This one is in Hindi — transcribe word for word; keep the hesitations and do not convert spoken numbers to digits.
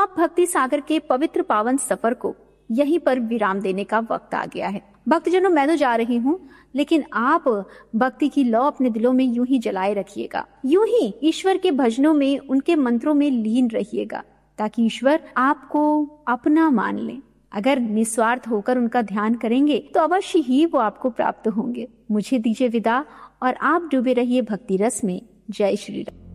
आप भक्ति सागर के पवित्र पावन सफर को यहीं पर विराम देने का वक्त आ गया है। भक्तजनों, मैं तो जा रही हूँ, लेकिन आप भक्ति की लौ अपने दिलों में यूं ही जलाए रखिएगा, यूं ही ईश्वर के भजनों में, उनके मंत्रों में लीन रहिएगा, ताकि ईश्वर आपको अपना मान ले। अगर निस्वार्थ होकर उनका ध्यान करेंगे तो अवश्य ही वो आपको प्राप्त होंगे। मुझे दीजिए विदा और आप डूबे रहिए भक्ति रस में। जय श्री राम।